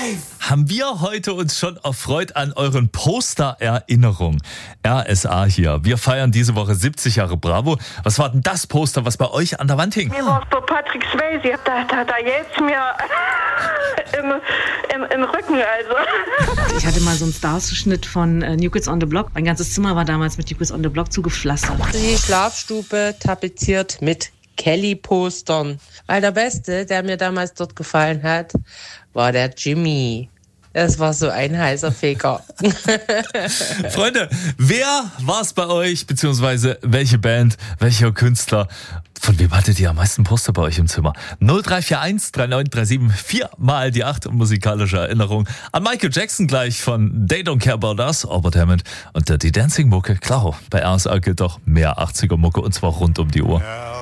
Haben wir heute uns schon erfreut an euren Poster-Erinnerungen. RSA hier. Wir feiern diese Woche 70 Jahre Bravo. Was war denn das Poster, was bei euch an der Wand hing? Mir war es bei Patrick Swayze. Da jetzt mir im Rücken, also. Ich hatte mal so einen Stars-Schnitt von New Kids on the Block. Mein ganzes Zimmer war damals mit New Kids on the Block zugepflastert. Die Schlafstube tapeziert mit Kelly-Postern. Weil der Beste, der mir damals dort gefallen hat, war der Jimmy. Das war so ein heißer Feger. Freunde, wer war's bei euch, beziehungsweise welche Band, welcher Künstler? Von wem hattet ihr am meisten Poster bei euch im Zimmer? 0341 3937 4 mal die 8 musikalische Erinnerung an Michael Jackson gleich von They Don't Care About Us, Albert Hammond und Dirty Dancing Mucke. Klar, bei RSA gilt doch mehr 80er Mucke und zwar rund um die Uhr.